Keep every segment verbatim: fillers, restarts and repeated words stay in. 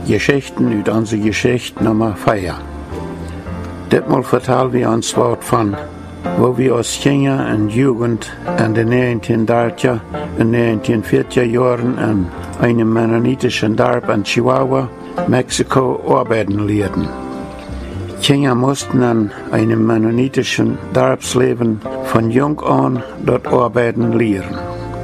Geschichten uit onze Geschichte Nummer vier. Ditmaal vertellen wir uns Wort von, wo wir als Kinder und Jugend in den negentienhundertdreißiger und negentienhundertvierziger Jahren in einem mennonitischen Dorf in Chihuahua, Mexiko, arbeiten lehrten. Kinder mussten in einem mennonitischen Dorfsleben von jung an dort arbeiten lehren.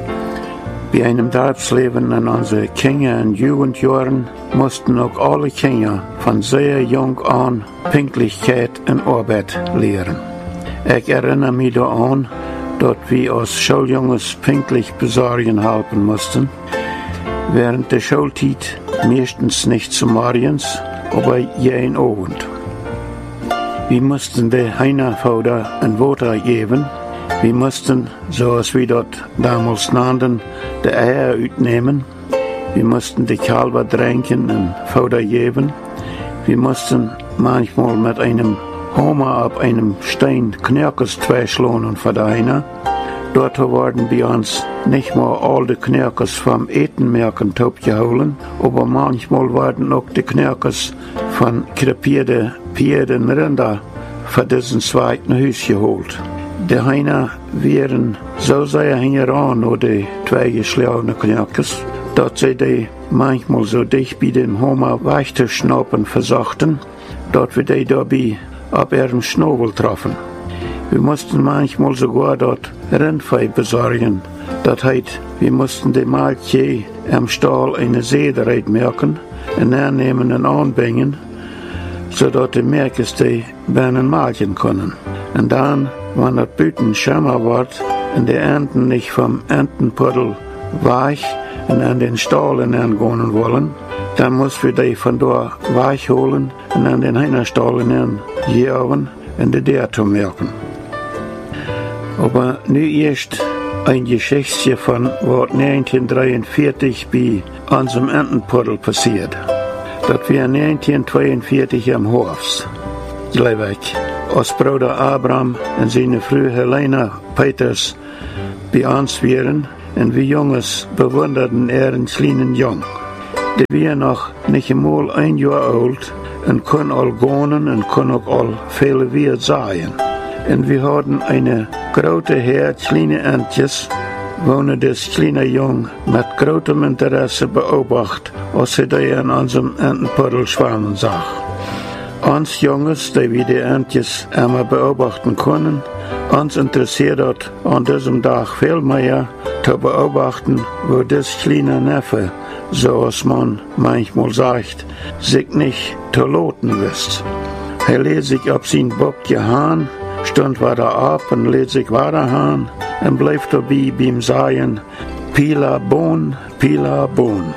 Bei einem Dorfsleben in unseren Kinder- und Jugendjahren mussten auch alle Kinder von sehr jung an Pünktlichkeit und Arbeit lehren. Ich erinnere mich daran, dass wir als Schuljunges pünktlich besorgen helfen mussten. Während der Schulzeit meistens nicht zu morgens, aber jeden Abend. Wir mussten der Heinervater ein Wasser geben. Wir mussten, zoals wir dort damals nannten, die Eier uitnemen. Wir mussten die Kalber tränken und Futter geben. Wir mussten manchmal mit einem Hammer auf einem Stein Knirkes zweischlagen und verdienen. Dort wurden bei uns nicht mal all die Knirkes vom Etenmerken geholt, aber manchmal wurden auch die Knirkes von krepierten Pferden und Rinder für diesen zweiten Haus geholt. Die Heiner wären so sehr hingeran nur die zwei geschlagenen Knirkes, dass sie die manchmal so dicht bei dem Hammer wegzuschnappen versuchten, dass wir die dabei auf ihrem Schnabel trafen. Wir mussten manchmal sogar dort Rindvieh besorgen. Das heißt, wir mussten dem Maltje am Stall eine Sederheit merken und annehmen und anbringen, sodass die Merkes die Beinen malchen können. Und dann, wenn das Büten schimmer wird und die Enten nicht vom Entenpuddel weich und an den Stallen angehen wollen, dann muss wir die von dort weich holen und an den Heinerstallen jagen und die der zu merken. Aber nu erst ein Geschichtchen von was negenzehnhundertdreiundvierzig bei unserem Entenpuddel passiert. Das wir negenzehnhundertzweiundvierzig am Horst, gleich als Bruder Abraham und seine Frau Helena Peters bei uns wären und wir Junges bewunderten ihren kleinen Jungen. Die war noch nicht einmal ein Jahr alt und konnten all gehen und konnten auch all viele Wert sehen. Und wir hatten eine große Herde kleine Entjes, wo das kleine Jung mit großem Interesse beobachtet, als sie die in unserem Entenpuddel schwammen sah. Uns Junges, die wir die Entjes einmal beobachten können, uns interessiert hat an diesem Tag viel mehr zu beobachten, wo das kleine Neffe, so als man manchmal sagt, sich nicht zu loten wisst. Er lädt sich auf sein Bock gehauen, stund weiter ab und lädt sich weiter hin und bleibt dabei beim Sagen, Pila Bohn, Pila Bohn.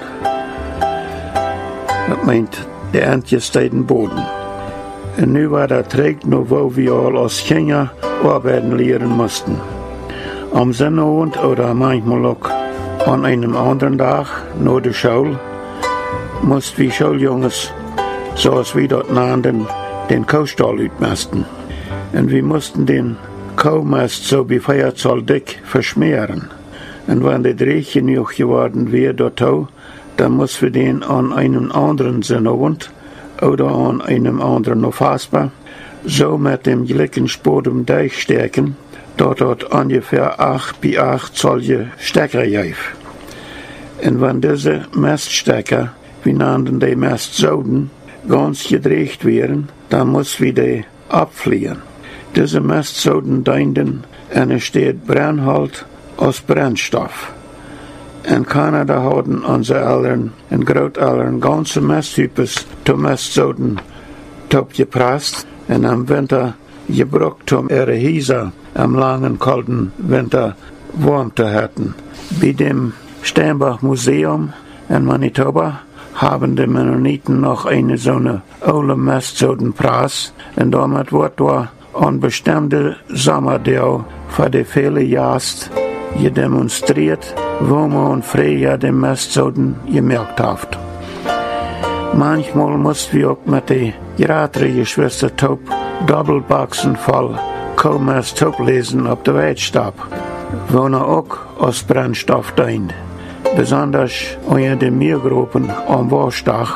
Das meint, der Entjes steht im Boden. Und nu war der Trägt nur, wo wir all als Kinder arbeiten lehren mussten. Am Sonnabend oder manchmal auch an einem anderen Tag, nur der Schule, mussten wir Schuljunges, so als wir dort nannten, den Kuhstall uitmesten. Und wir mussten den Kuhmast so wie Feierzahl dick verschmieren. Und wenn der Dreh genug geworden wäre dort, dann mussten wir den an einem anderen Sonnabend oder an einem anderen Novasper so mit dem gleichen Spodem durchstecken, dort dort ungefähr acht bei acht solche Stecker gab. Und wenn diese Maststecker, wir nannten die Mastsoden, ganz gedreht wären, dann mussten wir die abfliehen. Diese Mastsoden dienten und es steht Brennholz als Brennstoff. In Kanada hatten unsere Eltern und Großeltern ganze Masttypes zu Mastsoden gepresst und im Winter gebraucht, um ihre Häuser im langen, kalten Winter warm zu halten. Bei dem Steinbach Museum in Manitoba haben die Mennoniten noch eine so eine alte Mastsodenpreis und damit wird da an bestimmte Sommerdau für die viele Jahre gedemonstriert, wo man früher die Mastsoden gemerkt hat. Manchmal mussten wir auch mit den größeren Geschwistern Taub Doppelboxen voll Kohlmast Taub lesen auf der Weitstab, wo er auch als Brennstoff dient. Besonders unter den Meergruppen am Wohlstag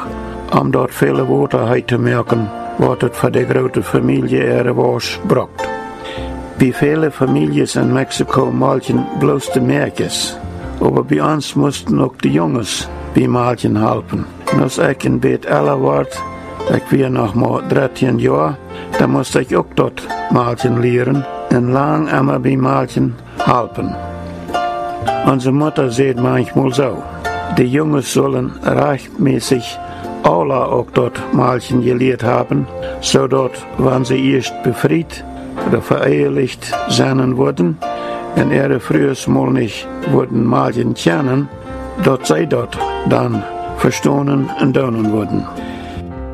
um dort viele Worte zu merken, was es für die große Familie ihre was braucht. Bei vielen Familien in Mexiko malchen bloß die Mädchen, aber bei uns mussten auch die Jungs bei malchen helfen. Und als ich ein bisschen älter war, ich war noch mal dreizehn Jahre, da musste ich auch dort malchen lernen und lang immer bei malchen helfen. Unsere Mutter sagt manchmal so, die Jungs sollen rechtmäßig alle auch dort malchen gelehrt haben, so dort, wenn sie erst befreit oder verehelicht sein wurden, und ihre frühes Mal nicht wurden malchen kennen, dort sei dort dann verstanden und donen wurden.